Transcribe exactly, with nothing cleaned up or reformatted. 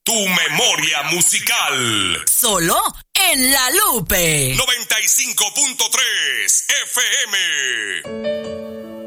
tu memoria musical. Solo en La Lupe. noventa y cinco punto tres F M.